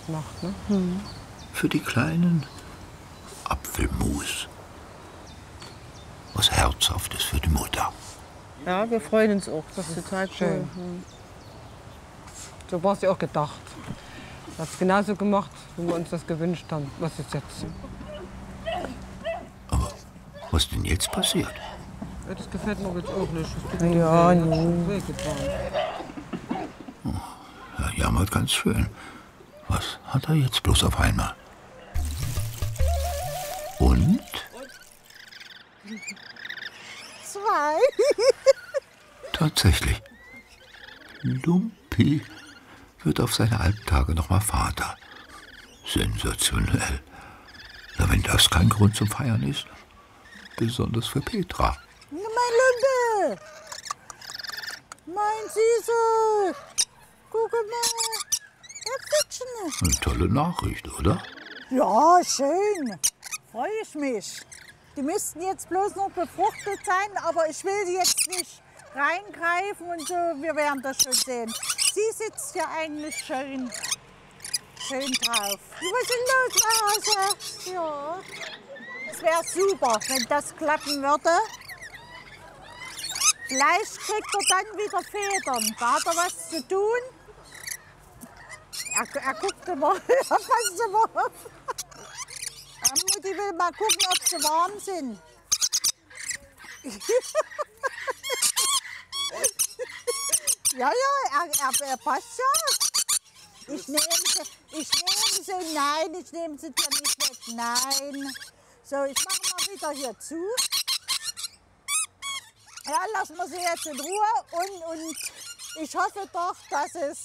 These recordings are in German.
macht. Ne? Für die Kleinen Apfelmus. Was Herzhaftes für die Mutter. Ja, wir freuen uns auch. Das ist total schön. So war es ja auch gedacht. Er hat es genauso gemacht, wie wir uns das gewünscht haben. Was ist jetzt? Aber was denn jetzt passiert? Ja, das gefällt mir jetzt auch nicht. Das tut Ja, mir nun. wehgetan. Er jammert ganz schön. Was hat er jetzt bloß auf einmal? Und? 2. Tatsächlich. Lumpi wird auf seine alten Tage noch mal Vater. Sensationell. Na, wenn das kein Grund zum Feiern ist. Besonders für Petra. Mein Lunde! Mein Süße! Guck mal! Er Eine tolle Nachricht, oder? Ja, schön. Freue ich mich. Die müssten jetzt bloß noch befruchtet sein, aber ich will jetzt nicht reingreifen und so. Wir werden das schon sehen. Sie sitzt ja eigentlich schön drauf. Was ist denn los, Hase? Ja. Es wäre super, wenn das klappen würde. Vielleicht kriegt er dann wieder Federn. Da hat er was zu tun. Er guckt immer, er passt immer auf. Mutti will mal gucken, ob sie warm sind. Ja, er passt ja. Ich nehme sie, nein, ich nehme sie dir nicht weg, nein. So, ich mache mal wieder hier zu. Ja, lassen wir sie jetzt in Ruhe und ich hoffe doch, dass es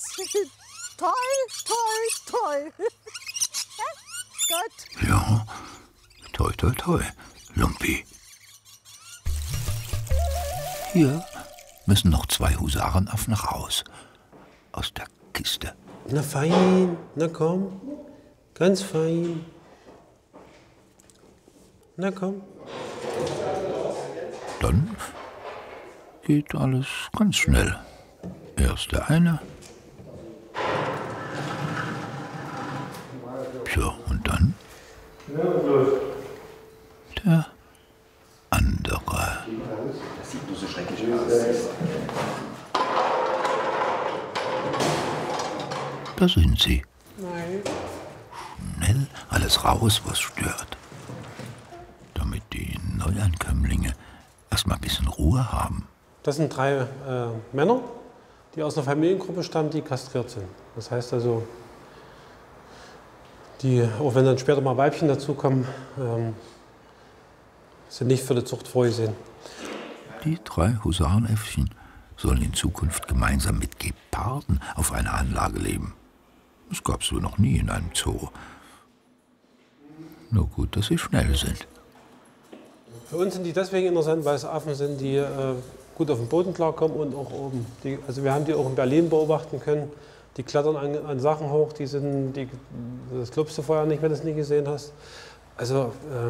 toll. Ja, gut. Ja, toi, toi, toi, Lumpi. Hier müssen noch 2 Husarenaffen raus. Aus der Kiste. Na fein, na komm. Ganz fein. Na komm. Dann geht alles ganz schnell. Erst der eine. Tja, und dann der andere. Das sieht nur so schrecklich aus. Da sind sie. Nein. Schnell alles raus, was stört. Damit die Neuankömmlinge erstmal ein bisschen Ruhe haben. Das sind 3 Männer, die aus einer Familiengruppe stammen, die kastriert sind. Das heißt also, die, auch wenn dann später mal Weibchen dazukommen, sind nicht für die Zucht vorgesehen. Die 3 Husarenäffchen sollen in Zukunft gemeinsam mit Geparden auf einer Anlage leben. Das gab es so noch nie in einem Zoo. Nur gut, dass sie schnell sind. Für uns sind die deswegen interessant, weil es Affen sind, die gut auf dem Boden klarkommen und auch oben. Also wir haben die auch in Berlin beobachten können. Die klettern an Sachen hoch, das glaubst du vorher nicht, wenn du es nie gesehen hast. Also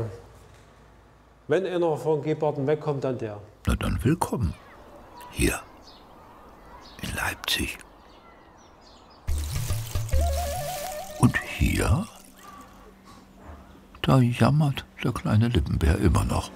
wenn einer von Geparden wegkommt, dann der. Na dann willkommen. Hier. In Leipzig. Und hier? Da jammert der kleine Lippenbär immer noch.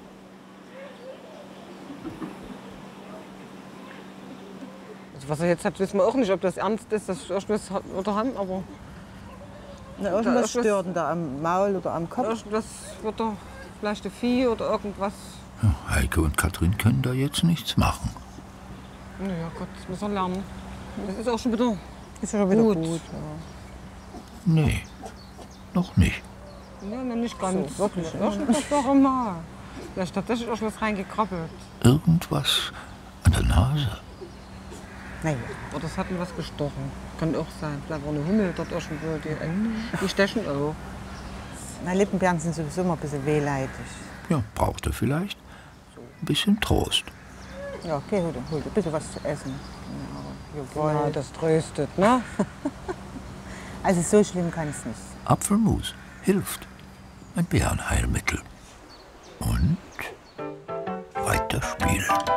Also was er jetzt hat, wissen wir auch nicht, ob das ernst ist, dass irgendwas hat oder haben, aber Na, irgendwas stört da am Maul oder am Kopf. irgendwas wird da vielleicht ein Vieh oder irgendwas. Ja, Heike und Katrin können da jetzt nichts machen. Naja, Gott, das muss er lernen. Das ist auch schon wieder Ist ja schon wieder Gut. gut. Nee, noch nicht. ja, noch nicht ganz. So, wirklich, Ja, das doch mal. Vielleicht tatsächlich auch schon was reingekrabbelt. Irgendwas an der Nase. Naja. Oder es hat ihm was gestochen. Kann auch sein. Vielleicht war eine Hummel dort irgendwo. Die stechen auch. Na, Lippenbären sind sowieso immer ein bisschen wehleidig. Ja, braucht er vielleicht ein bisschen Trost. Ja, okay, hol dir ein bisschen was zu essen. Ja, das tröstet, ne? Also so schlimm kann es nicht. Apfelmus hilft. Ein Bärenheilmittel. Und weiter spielen.